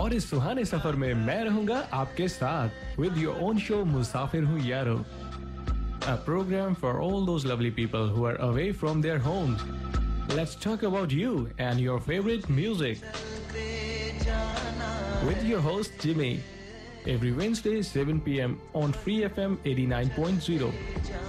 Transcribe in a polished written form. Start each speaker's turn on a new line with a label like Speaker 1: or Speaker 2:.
Speaker 1: और इस सुहाने सफर में मैं रहूंगा आपके साथ with your own show मुसाफिर हूँ यारो, a program for all those lovely people who are away from their homes. Let's talk about you and your favorite music with your host Jimmy every Wednesday 7 p.m. on Free FM 89.0.